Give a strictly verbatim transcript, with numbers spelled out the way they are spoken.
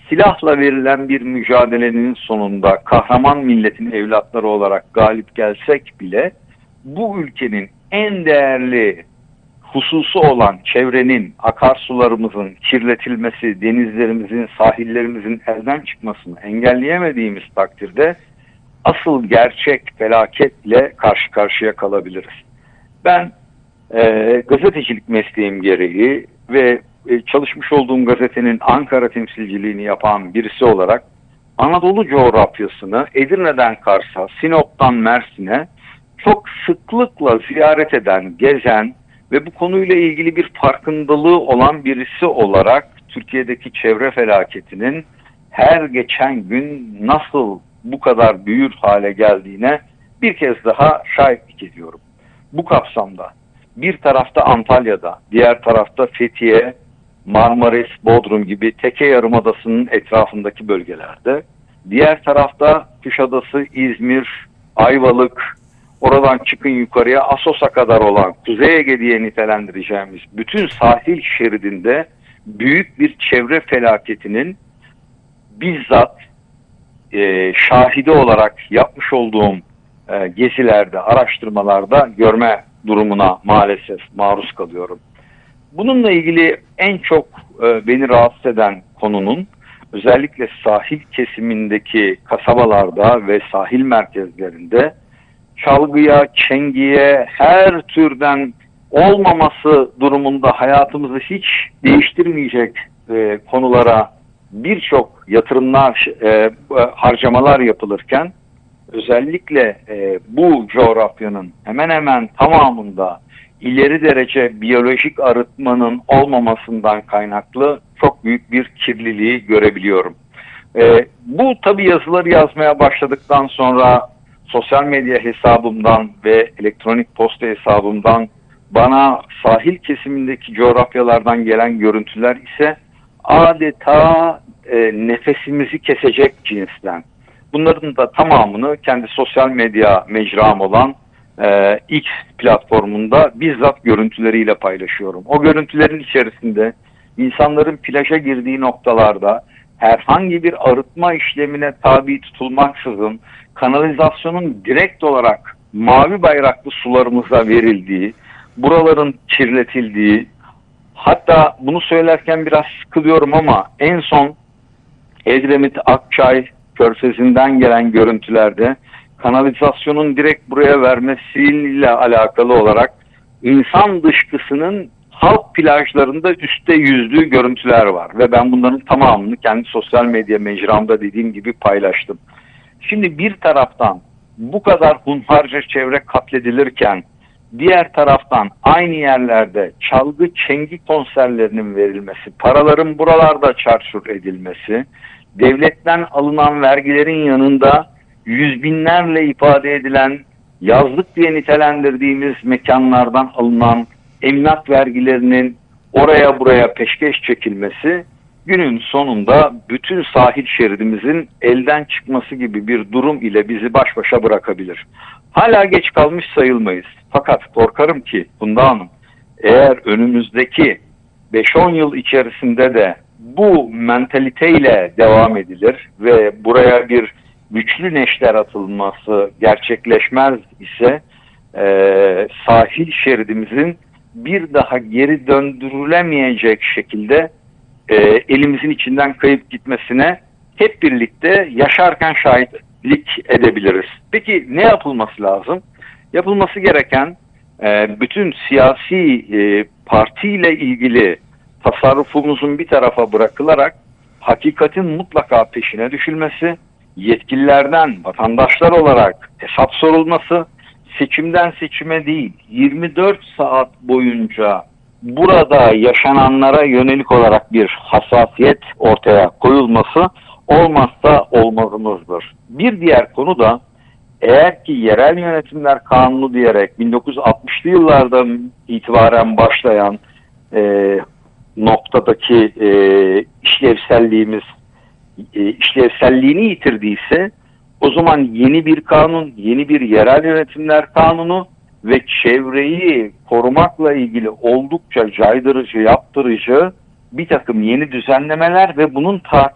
silahla verilen bir mücadelenin sonunda kahraman milletin evlatları olarak galip gelsek bile bu ülkenin en değerli hususu olan çevrenin, akarsularımızın kirletilmesi, denizlerimizin, sahillerimizin elden çıkmasını engelleyemediğimiz takdirde asıl gerçek felaketle karşı karşıya kalabiliriz. Ben e, gazetecilik mesleğim gereği ve e, çalışmış olduğum gazetenin Ankara temsilciliğini yapan birisi olarak Anadolu coğrafyasını Edirne'den Kars'a, Sinop'tan Mersin'e çok sıklıkla ziyaret eden, gezen ve bu konuyla ilgili bir farkındalığı olan birisi olarak Türkiye'deki çevre felaketinin her geçen gün nasıl bu kadar büyür hale geldiğine bir kez daha şahitlik ediyorum. Bu kapsamda bir tarafta Antalya'da, diğer tarafta Fethiye, Marmaris, Bodrum gibi Teke Yarımadası'nın etrafındaki bölgelerde, diğer tarafta Kuşadası, İzmir, Ayvalık, oradan çıkın yukarıya Assos'a kadar olan Kuzey Ege diye nitelendireceğimiz bütün sahil şeridinde büyük bir çevre felaketinin bizzat e, şahidi olarak yapmış olduğum e, gezilerde, araştırmalarda görme durumuna maalesef maruz kalıyorum. Bununla ilgili en çok e, beni rahatsız eden konunun özellikle sahil kesimindeki kasabalarda ve sahil merkezlerinde çalgıya, çengiye, her türden olmaması durumunda hayatımızı hiç değiştirmeyecek e, konulara birçok yatırımlar, e, harcamalar yapılırken özellikle e, bu coğrafyanın hemen hemen tamamında ileri derece biyolojik arıtmanın olmamasından kaynaklı çok büyük bir kirliliği görebiliyorum. E, bu tabii yazıları yazmaya başladıktan sonra sosyal medya hesabımdan ve elektronik posta hesabımdan bana sahil kesimindeki coğrafyalardan gelen görüntüler ise adeta e, nefesimizi kesecek cinsten. Bunların da tamamını kendi sosyal medya mecram olan e, X platformunda bizzat görüntüleriyle paylaşıyorum. O görüntülerin içerisinde insanların plaja girdiği noktalarda herhangi bir arıtma işlemine tabi tutulmaksızın kanalizasyonun direkt olarak mavi bayraklı sularımıza verildiği, buraların kirletildiği, hatta bunu söylerken biraz sıkılıyorum ama en son Edremit Akçay Körfezi'nden gelen görüntülerde kanalizasyonun direkt buraya vermesiyle alakalı olarak insan dışkısının halk plajlarında üstte yüzdüğü görüntüler var. Ve ben bunların tamamını kendi sosyal medya mecramda dediğim gibi paylaştım. Şimdi bir taraftan bu kadar hunharca çevre katledilirken diğer taraftan aynı yerlerde çalgı çengi konserlerinin verilmesi, paraların buralarda çarçur edilmesi, devletten alınan vergilerin yanında yüz binlerle ifade edilen yazlık diye nitelendirdiğimiz mekanlardan alınan emlak vergilerinin oraya buraya peşkeş çekilmesi günün sonunda bütün sahil şeridimizin elden çıkması gibi bir durum ile bizi baş başa bırakabilir. Hala geç kalmış sayılmayız. Fakat korkarım ki bundan eğer önümüzdeki beş on yıl içerisinde de bu mentaliteyle devam edilir ve buraya bir güçlü neşter atılması gerçekleşmez ise e, sahil şeridimizin bir daha geri döndürülemeyecek şekilde e, elimizin içinden kayıp gitmesine hep birlikte yaşarken şahitlik edebiliriz. Peki ne yapılması lazım? Yapılması gereken e, bütün siyasi e, partiyle ilgili tasarrufumuzun bir tarafa bırakılarak hakikatin mutlaka peşine düşülmesi, yetkililerden vatandaşlar olarak hesap sorulması, seçimden seçime değil yirmi dört saat boyunca burada yaşananlara yönelik olarak bir hassasiyet ortaya koyulması olmazsa olmazımızdır. Bir diğer konu da eğer ki yerel yönetimler kanunu diyerek bin dokuz yüz altmışlı yıllardan itibaren başlayan e, noktadaki e, işlevselliğimiz e, işlevselliğini yitirdiyse o zaman yeni bir kanun, yeni bir yerel yönetimler kanunu ve çevreyi korumakla ilgili oldukça caydırıcı, yaptırıcı bir takım yeni düzenlemeler ve bunun takip